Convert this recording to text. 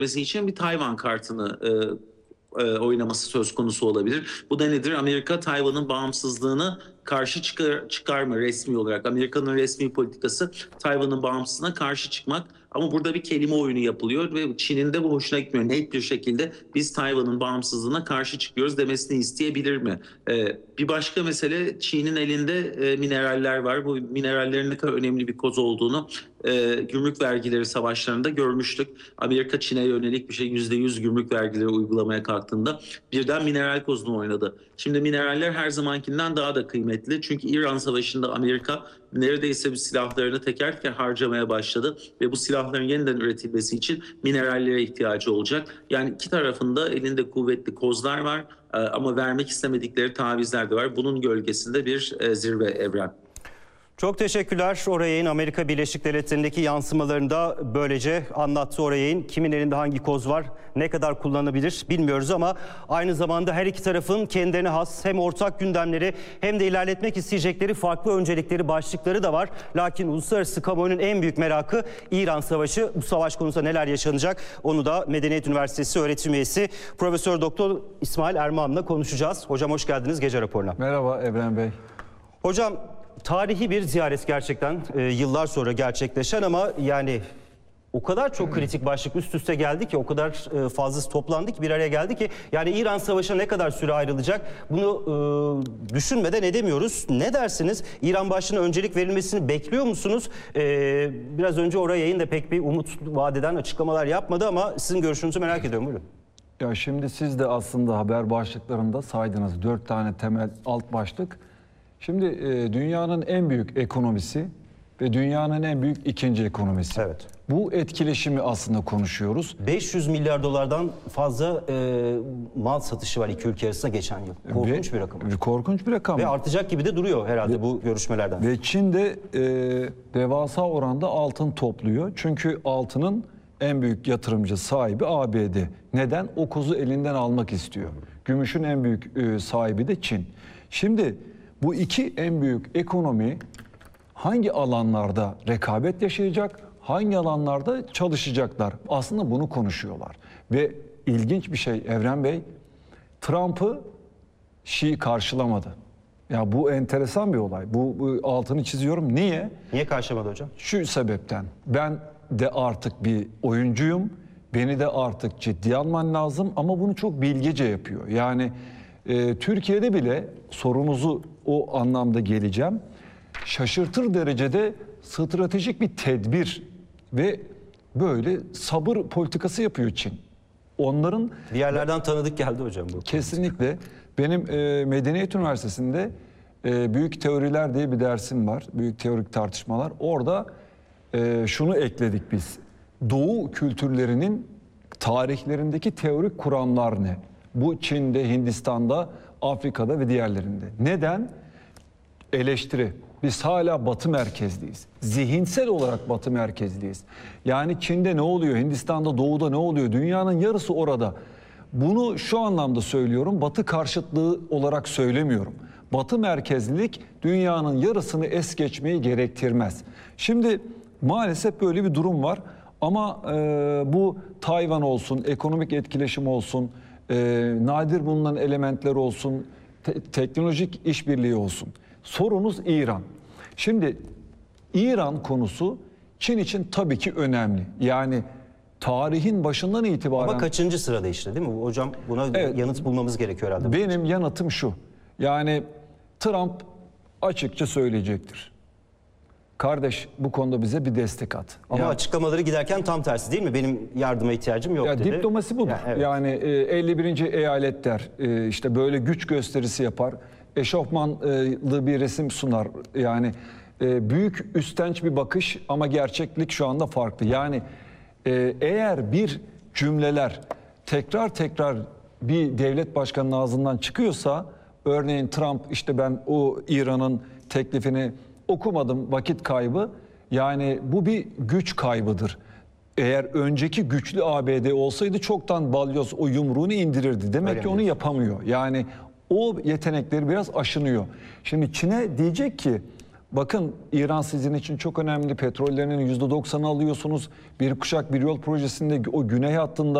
için bir Tayvan kartını oynaması söz konusu olabilir. Bu da nedir? Amerika Tayvan'ın bağımsızlığına karşı çıkar mı resmi olarak? Amerika'nın resmi politikası Tayvan'ın bağımsızlığına karşı çıkmak. Ama burada bir kelime oyunu yapılıyor ve Çin'in de bu hoşuna gitmiyor. Net bir şekilde biz Tayvan'ın bağımsızlığına karşı çıkıyoruz demesini isteyebilir mi? Bir başka mesele, Çin'in elinde mineraller var. Bu minerallerin ne kadar önemli bir koz olduğunu gümrük vergileri savaşlarında görmüştük. Amerika Çin'e yönelik bir şey %100 gümrük vergileri uygulamaya kalktığında birden mineral kozunu oynadı. Şimdi mineraller her zamankinden daha da kıymetli. Çünkü İran Savaşı'nda Amerika neredeyse bir silahlarını teker teker harcamaya başladı ve bu silahların yeniden üretilmesi için minerallere ihtiyacı olacak. Yani iki tarafında elinde kuvvetli kozlar var ama vermek istemedikleri tavizler de var. Bunun gölgesinde bir zirve Evren. Çok teşekkürler. Oray'ın Amerika Birleşik Devletleri'ndeki yansımalarını da böylece anlattı Oray'ın. Kimin elinde hangi koz var, ne kadar kullanılabilir bilmiyoruz ama aynı zamanda her iki tarafın kendilerine has hem ortak gündemleri hem de ilerletmek isteyecekleri farklı öncelikleri, başlıkları da var. Lakin uluslararası kamuoyunun en büyük merakı İran Savaşı. Bu savaş konusunda neler yaşanacak? Onu da Medeniyet Üniversitesi öğretim üyesi Profesör Doktor İsmail Erman'la konuşacağız. Hocam hoş geldiniz Gece Raporu'na. Merhaba Evren Bey. Hocam, tarihi bir ziyaret gerçekten yıllar sonra gerçekleşen ama yani o kadar çok kritik başlık üst üste geldi ki, o kadar fazlası toplandı ki, bir araya geldi ki yani İran Savaşı'na ne kadar süre ayrılacak bunu düşünmeden edemiyoruz. Ne dersiniz? İran başlığına öncelik verilmesini bekliyor musunuz? Biraz önce Oray'ın da pek bir umut vadeden açıklamalar yapmadı ama sizin görüşünüzü merak ediyorum. Buyurun. Ya şimdi siz de aslında haber başlıklarında saydınız 4 tane temel alt başlık. Şimdi dünyanın en büyük ekonomisi ve dünyanın en büyük ikinci ekonomisi. Evet. Bu etkileşimi aslında konuşuyoruz. 500 milyar dolardan fazla mal satışı var iki ülke arasında geçen yıl. Korkunç bir rakam. Korkunç bir rakam. Ve artacak gibi de duruyor herhalde bu görüşmelerden. Ve Çin de devasa oranda altın topluyor. Çünkü altının en büyük yatırımcı sahibi ABD. Neden? O kozu elinden almak istiyor. Gümüşün en büyük sahibi de Çin. Şimdi bu iki en büyük ekonomi hangi alanlarda rekabet yaşayacak, hangi alanlarda çalışacaklar? Aslında bunu konuşuyorlar. Ve ilginç bir şey Evren Bey, Trump'ı Şii karşılamadı. Ya bu enteresan bir olay. Bu altını çiziyorum. Niye? Niye karşılamadı hocam? Şu sebepten. Ben de artık bir oyuncuyum. Beni de artık ciddiye alman lazım ama bunu çok bilgece yapıyor. Yani Türkiye'de bile sorunuzu o anlamda geleceğim. Şaşırtır derecede stratejik bir tedbir ve böyle sabır politikası yapıyor Çin. Onların bir yerlerden tanıdık geldi hocam bu. Kesinlikle. Benim Medeniyet Üniversitesi'nde büyük teoriler diye bir dersim var. Büyük teorik tartışmalar. Orada şunu ekledik biz. Doğu kültürlerinin tarihlerindeki teorik kuramlar ne? Bu Çin'de, Hindistan'da, Afrika'da ve diğerlerinde. Neden? Eleştiri. Biz hala Batı merkezliyiz. Zihinsel olarak Batı merkezliyiz. Yani Çin'de ne oluyor? Hindistan'da, Doğu'da ne oluyor? Dünyanın yarısı orada. Bunu şu anlamda söylüyorum. Batı karşıtlığı olarak söylemiyorum. Batı merkezlilik dünyanın yarısını es geçmeyi gerektirmez. Şimdi maalesef böyle bir durum var. Ama bu Tayvan olsun, ekonomik etkileşim olsun, nadir bulunan elementler olsun, teknolojik işbirliği olsun. Sorunuz İran. Şimdi İran konusu Çin için tabii ki önemli. Yani tarihin başından itibaren... Ama kaçıncı sırada işte değil mi? Hocam buna evet, yanıt bulmamız gerekiyor herhalde. Benim yanıtım şu. Yani Trump açıkça söyleyecektir. Kardeş bu konuda bize bir destek at. Ama açıklamaları giderken tam tersi değil mi? Benim yardıma ihtiyacım yok dedi. Diplomasi budur. Yani 51. eyalet der. İşte böyle güç gösterisi yapar. Eşofmanlı bir resim sunar. Yani büyük üstenç bir bakış ama gerçeklik şu anda farklı. Yani eğer bir cümleler tekrar bir devlet başkanının ağzından çıkıyorsa, örneğin Trump işte ben o İran'ın teklifini okumadım, vakit kaybı. Yani bu bir güç kaybıdır. Eğer önceki güçlü ABD olsaydı çoktan balyoz o yumruğunu indirirdi. Demek öyle ki onu yapamıyor. Yani o yetenekleri biraz aşınıyor. Şimdi Çin'e diyecek ki Bakın İran sizin için çok önemli. Petrollerinin %90'ını alıyorsunuz. Bir kuşak bir yol projesinde o güney hattında